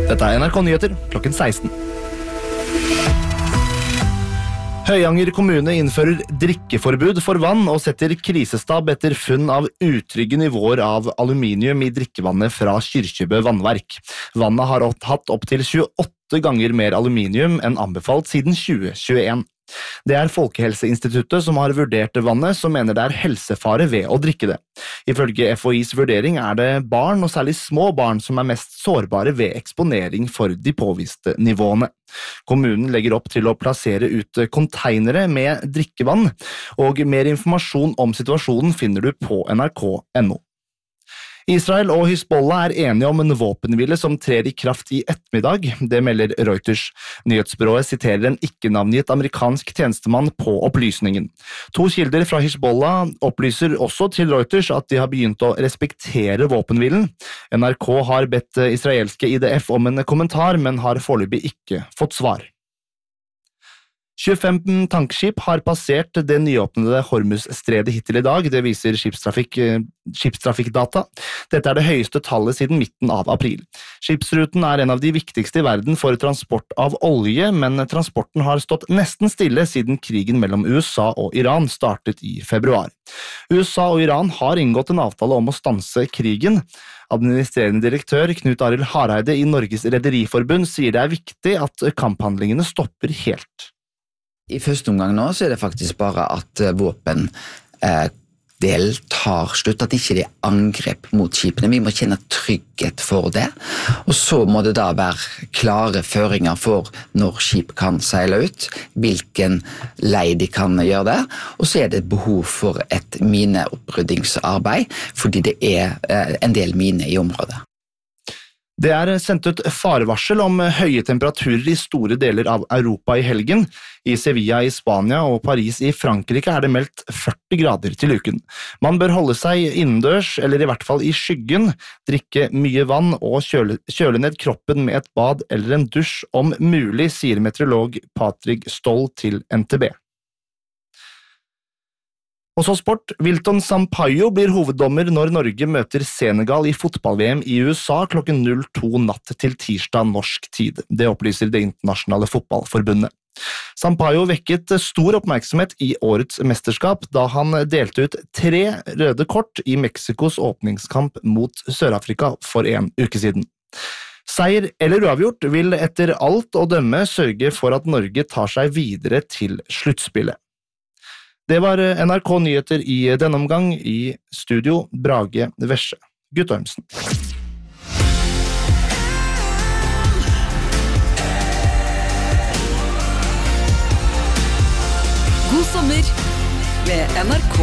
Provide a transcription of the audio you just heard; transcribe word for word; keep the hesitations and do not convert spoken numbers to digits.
Dette er N R K Nyheter klokken seksten. Høyanger kommune innfører drikkeforbud for vann og setter krisestab etter funn av utrygge nivåer av aluminium i drikkevannet fra Kyrkjebø vannverk. Vannet har hatt opp til tjueåtte ganger mer aluminium enn anbefalt siden tjue tjueen. Det er Folkehelseinstituttet som har vurdert vannet, som mener det er helsefare ved å drikke det. Ifølge F H I's vurdering er det barn, og særlig små barn, som er mest sårbare ved eksponering for de påviste nivåene. Kommunen legger opp til å plassere ut konteinere med drikkevann, og mer informasjon om situasjonen finner du på N R K punktum N O. Israel og Hizbollah er enige om en våpenhvile som trer i kraft i ettermiddag, det melder Reuters. Nyhetsbyrået siterer en ikke-navngitt amerikansk tjenestemann på opplysningen. To kilder fra Hizbollah opplyser også til Reuters at de har begynt å respektere våpenhvilen. N R K har bedt israelske I D F om en kommentar, men har foreløpig ikke fått svar. tjuefem tankskip har passert det nyåpnede Hormuz-stredet hittil I dag, det viser skipstrafikk, skipstrafikkdata. Dette er det høyeste tallet siden midten av april. Skipsruten er en av de viktigste I verden for transport av olje, men transporten har stått nesten stille siden krigen mellom U S A og Iran startet I februar. U S A og Iran har inngått en avtale om å stanse krigen. Administrerende direktør Knut Arild Hareide I Norges Rederiforbund sier det er viktig at kamphandlingene stopper helt. I første omgang nå så er det faktisk bare at våpen eh, del tar slutt, at ikke det er angrep mot skipene. Vi må kjenne trygghet for det, og så må det da være klare føringer for når skip kan seile ut, hvilken lei de kan gjøre det, og så er det behov for et mineoppryddingsarbeid, fordi det er eh, en del mine I området. Det er sendt ut farevarsel om høye temperaturer I store deler av Europa I helgen. I Sevilla I Spania og Paris I Frankrike er det meldt førti grader til uken. Man bør holde seg innendørs, eller I hvert fall I skyggen, drikke mye vann og kjøle, kjøle ned kroppen med et bad eller en dusj om mulig, sier meteorolog Patrick Stoll til N T B. Og så sport. Wilton Sampaio blir hoveddommer når Norge møter Senegal I fotball-V M I U S A klokken null to natt til tirsdag norsk tid. Det opplyser Det internasjonale fotballforbundet. Sampaio vekket stor oppmerksomhet I årets mesterskap da han delte ut tre røde kort I Mexikos åpningskamp mot Sør-Afrika for en uke siden. Seier eller uavgjort vil etter alt å dømme sørge for at Norge tar seg videre til sluttspillet. Det var N R K Nyheter I denne omgang. I studio Brage Vesje. Guttormsen. God sommer med N R K.